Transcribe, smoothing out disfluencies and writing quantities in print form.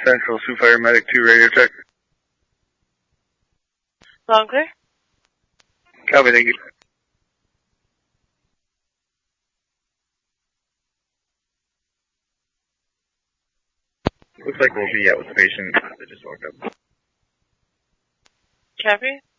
Central Sioux Fire Medic 2 radio check. Long clear? Copy, thank you. Looks like we'll be out with the patient that just walked up. Copy?